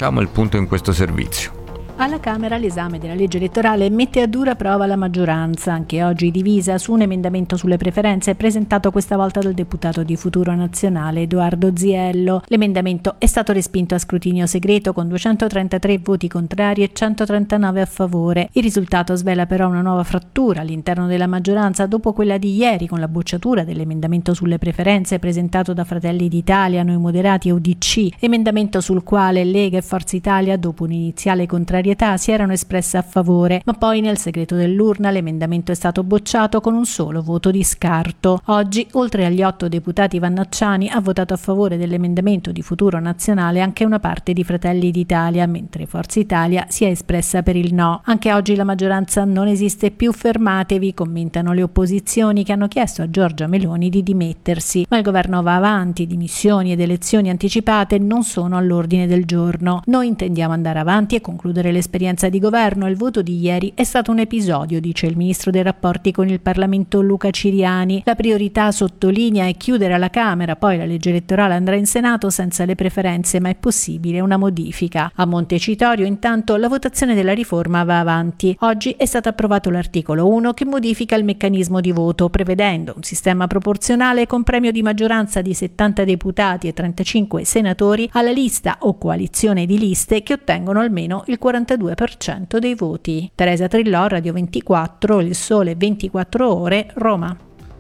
Facciamo il punto in questo servizio. Alla Camera l'esame della legge elettorale mette a dura prova la maggioranza, anche oggi divisa su un emendamento sulle preferenze presentato questa volta dal deputato di Futuro Nazionale Edoardo Ziello. L'emendamento è stato respinto a scrutinio segreto con 233 voti contrari e 139 a favore. Il risultato svela però una nuova frattura all'interno della maggioranza dopo quella di ieri con la bocciatura dell'emendamento sulle preferenze presentato da Fratelli d'Italia, Noi Moderati e UDC, emendamento sul quale Lega e Forza Italia, dopo un'iniziale contrarietà, si erano espresse a favore, ma poi nel segreto dell'urna l'emendamento è stato bocciato con un solo voto di scarto. Oggi, oltre agli 8 deputati vannacciani, ha votato a favore dell'emendamento di Futuro Nazionale anche una parte di Fratelli d'Italia, mentre Forza Italia si è espressa per il no. Anche oggi la maggioranza non esiste più, fermatevi, commentano le opposizioni che hanno chiesto a Giorgia Meloni di dimettersi, ma il governo va avanti, dimissioni ed elezioni anticipate non sono all'ordine del giorno. Noi intendiamo andare avanti e concludere l'esperienza di governo. Il voto di ieri è stato un episodio, dice il ministro dei rapporti con il Parlamento Luca Ciriani. La priorità, sottolinea, è chiudere alla Camera, poi la legge elettorale andrà in Senato senza le preferenze, ma è possibile una modifica. A Montecitorio, intanto, la votazione della riforma va avanti. Oggi è stato approvato l'articolo 1 che modifica il meccanismo di voto, prevedendo un sistema proporzionale con premio di maggioranza di 70 deputati e 35 senatori alla lista o coalizione di liste che ottengono almeno il 42% dei voti. Teresa Trillò, Radio 24, Il Sole 24 Ore, Roma.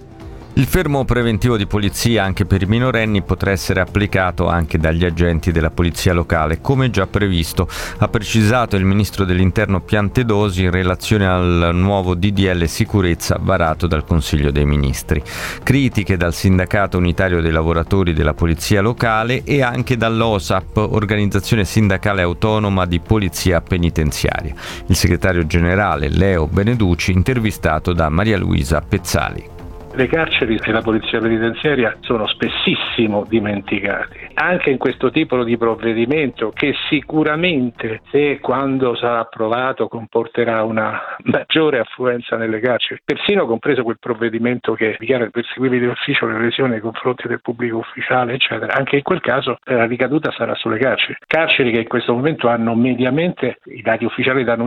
Il fermo preventivo di polizia anche per i minorenni potrà essere applicato anche dagli agenti della polizia locale, come già previsto, ha precisato il ministro dell'Interno Piantedosi in relazione al nuovo DDL sicurezza varato dal Consiglio dei Ministri. Critiche dal Sindacato Unitario dei Lavoratori della Polizia Locale e anche dall'OSAP, Organizzazione Sindacale Autonoma di Polizia Penitenziaria. Il segretario generale Leo Beneduci, intervistato da Maria Luisa Pezzali. Le carceri e la polizia penitenziaria sono spessissimo dimenticati, anche in questo tipo di provvedimento che sicuramente, se quando sarà approvato, comporterà una maggiore affluenza nelle carceri, persino compreso quel provvedimento che dichiara perseguibili d'ufficio le lesioni nei confronti del pubblico ufficiale, eccetera. Anche in quel caso la ricaduta sarà sulle carceri che in questo momento hanno mediamente, i dati ufficiali danno un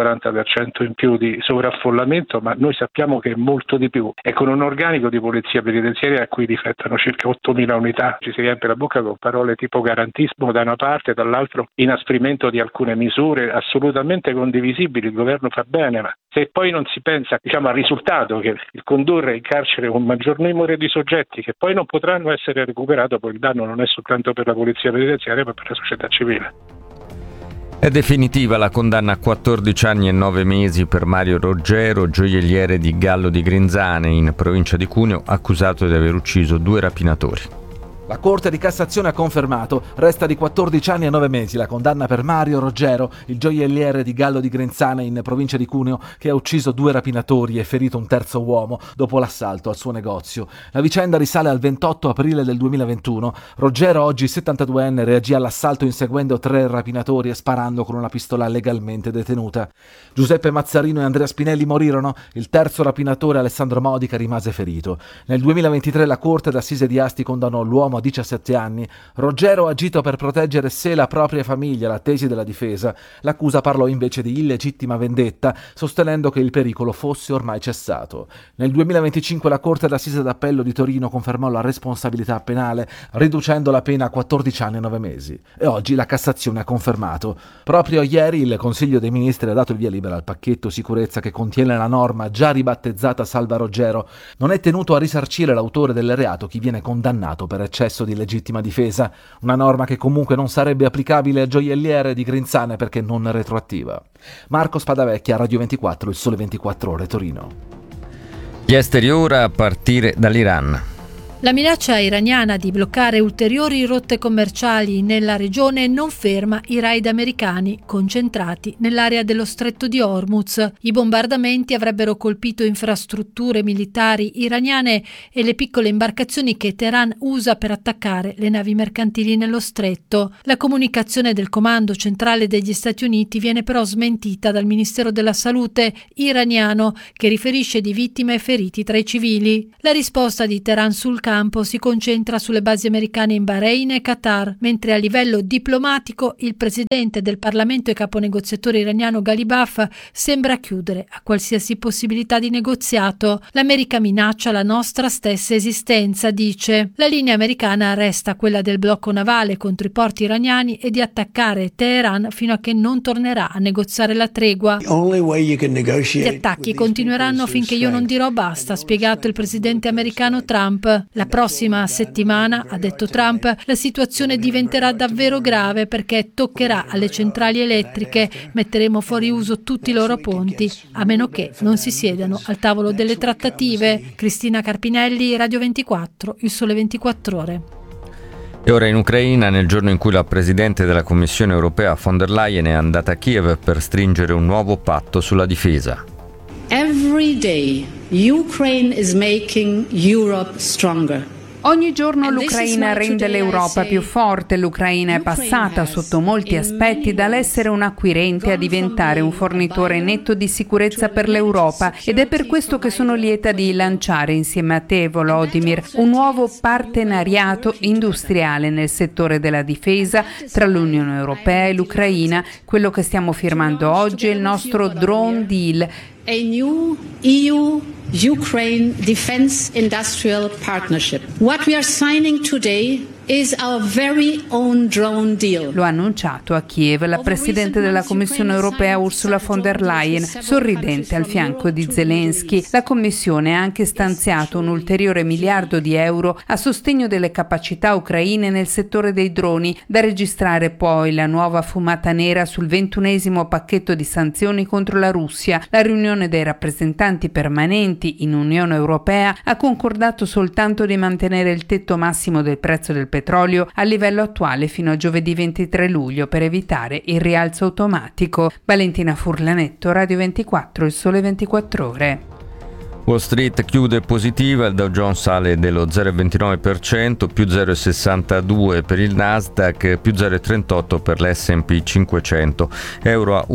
140% in più di sovraffollamento, ma noi sappiamo che è molto di più, e con un organico di polizia penitenziaria a cui difettano circa 8.000 unità. Ci si riempie la bocca con parole tipo garantismo da una parte, dall'altro inasprimento di alcune misure assolutamente condivisibili. Il governo fa bene, ma se poi non si pensa al risultato, che il condurre in carcere un maggior numero di soggetti che poi non potranno essere recuperati, poi il danno non è soltanto per la polizia penitenziaria ma per la società civile. È definitiva la condanna a 14 anni e 9 mesi per Mario Roggero, gioielliere di Gallo di Grinzane, in provincia di Cuneo, accusato di aver ucciso 2 rapinatori. La Corte di Cassazione ha confermato, resta di 14 anni e 9 mesi la condanna per Mario Roggero, il gioielliere di Gallo di Grinzane in provincia di Cuneo, che ha ucciso 2 rapinatori e ferito un terzo uomo dopo l'assalto al suo negozio. La vicenda risale al 28 aprile del 2021. Roggero, oggi 72enne, reagì all'assalto inseguendo 3 rapinatori e sparando con una pistola legalmente detenuta. Giuseppe Mazzarino e Andrea Spinelli morirono, il terzo rapinatore Alessandro Modica rimase ferito. Nel 2023 la Corte d'Assise di Asti condannò l'uomo a 17 anni. Roggero ha agito per proteggere sé e la propria famiglia, la tesi della difesa. L'accusa parlò invece di illegittima vendetta, sostenendo che il pericolo fosse ormai cessato. Nel 2025 la Corte d'Assise d'Appello di Torino confermò la responsabilità penale, riducendo la pena a 14 anni e 9 mesi. E oggi la Cassazione ha confermato. Proprio ieri il Consiglio dei Ministri ha dato il via libera al pacchetto sicurezza che contiene la norma già ribattezzata Salva Roggero. Non è tenuto a risarcire l'autore del reato chi viene condannato per eccesso di legittima difesa, una norma che comunque non sarebbe applicabile al gioielliere di Grinzane perché non retroattiva. Marco Spadavecchia, Radio 24, Il Sole 24 Ore, Torino. Gli esteri ora a partire dall'Iran. La minaccia iraniana di bloccare ulteriori rotte commerciali nella regione non ferma i raid americani concentrati nell'area dello Stretto di Hormuz. I bombardamenti avrebbero colpito infrastrutture militari iraniane e le piccole imbarcazioni che Teheran usa per attaccare le navi mercantili nello stretto. La comunicazione del Comando Centrale degli Stati Uniti viene però smentita dal Ministero della Salute iraniano, che riferisce di vittime e feriti tra i civili. La risposta di Teheran sul campo si concentra sulle basi americane in Bahrain e Qatar, mentre a livello diplomatico il presidente del Parlamento e caponegoziatore iraniano Ghalibaf sembra chiudere a qualsiasi possibilità di negoziato. L'America minaccia la nostra stessa esistenza, dice. La linea americana resta quella del blocco navale contro i porti iraniani e di attaccare Teheran fino a che non tornerà a negoziare la tregua. Gli attacchi continueranno finché io non dirò basta, ha spiegato il presidente americano Trump. La prossima settimana, ha detto Trump, la situazione diventerà davvero grave perché toccherà alle centrali elettriche, metteremo fuori uso tutti i loro ponti, a meno che non si siedano al tavolo delle trattative. Cristina Carpinelli, Radio 24, Il Sole 24 Ore. E ora in Ucraina, nel giorno in cui la Presidente della Commissione europea von der Leyen è andata a Kiev per stringere un nuovo patto sulla difesa. Every day, Ukraine is making Europe stronger. Ogni giorno l'Ucraina rende l'Europa più forte. L'Ucraina è passata sotto molti aspetti dall'essere un acquirente a diventare un fornitore netto di sicurezza per l'Europa, ed è per questo che sono lieta di lanciare insieme a te, Volodymyr, un nuovo partenariato industriale nel settore della difesa tra l'Unione Europea e l'Ucraina. Quello che stiamo firmando oggi è il nostro Drone Deal. A new EU-Ukraine Defense Industrial Partnership. What we are signing today is our very own drone deal. Lo ha annunciato a Kiev la Presidente della Commissione europea Ursula von der Leyen, sorridente al fianco di Zelensky. La Commissione ha anche stanziato un ulteriore miliardo di euro a sostegno delle capacità ucraine nel settore dei droni, da registrare poi la nuova fumata nera sul 21esimo pacchetto di sanzioni contro la Russia. La riunione dei rappresentanti permanenti in Unione Europea ha concordato soltanto di mantenere il tetto massimo del prezzo del petrolio a livello attuale fino a giovedì 23 luglio per evitare il rialzo automatico. Valentina Furlanetto, Radio 24, Il Sole 24 Ore. Wall Street chiude positiva, il Dow Jones sale dello 0,29%, più 0,62 per il Nasdaq, più 0,38 per l'S&P 500, euro a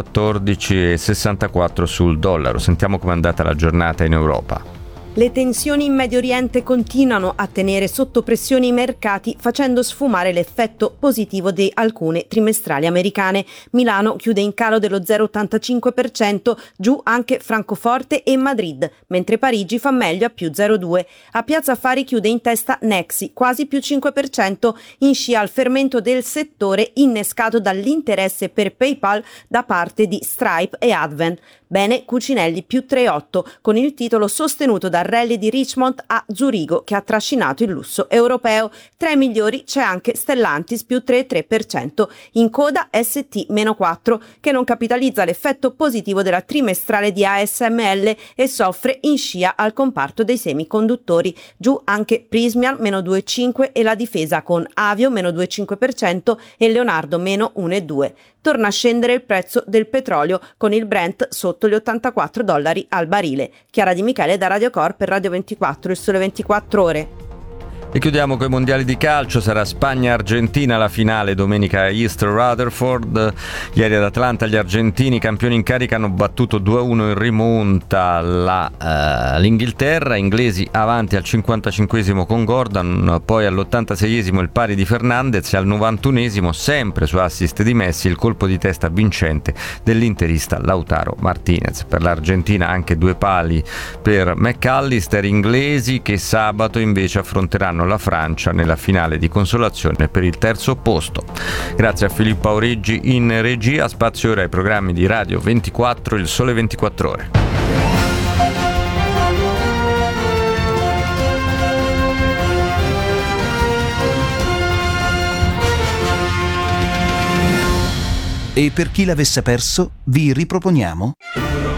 1,1464 sul dollaro. Sentiamo com'è andata la giornata in Europa. Le tensioni in Medio Oriente continuano a tenere sotto pressione i mercati, facendo sfumare l'effetto positivo di alcune trimestrali americane. Milano chiude in calo dello 0,85%, giù anche Francoforte e Madrid, mentre Parigi fa meglio a più 0,2%. A Piazza Affari chiude in testa Nexi, quasi più 5%, in scia al fermento del settore innescato dall'interesse per PayPal da parte di Stripe e Advent. Bene Cucinelli più 3,8%, con il titolo sostenuto dal rally di Richmond a Zurigo che ha trascinato il lusso europeo. Tra i migliori c'è anche Stellantis più 3,3%, in coda ST meno 4%, che non capitalizza l'effetto positivo della trimestrale di ASML e soffre in scia al comparto dei semiconduttori. Giù anche Prysmian meno 2,5% e la difesa con Avio meno 2,5% e Leonardo meno 1,2%. Torna a scendere il prezzo del petrolio con il Brent sotto gli $84 al barile. Chiara Di Michele da Radio Cor per Radio 24, Il Sole 24 Ore. E chiudiamo con i mondiali di calcio. Sarà Spagna-Argentina la finale domenica a East Rutherford. Ieri ad Atlanta gli argentini, campioni in carica, hanno battuto 2-1 in rimonta l'Inghilterra. Inglesi avanti al 55esimo con Gordon, poi all'86esimo il pari di Fernandez e al 91esimo, sempre su assist di Messi, il colpo di testa vincente dell'interista Lautaro Martinez. Per l'Argentina anche 2 pali per McAllister. Inglesi che sabato invece affronteranno la Francia nella finale di consolazione per il terzo posto. Grazie a Filippo Auriggi in regia. Spazio ora ai programmi di Radio 24, Il Sole 24 Ore. E per chi l'avesse perso, vi riproponiamo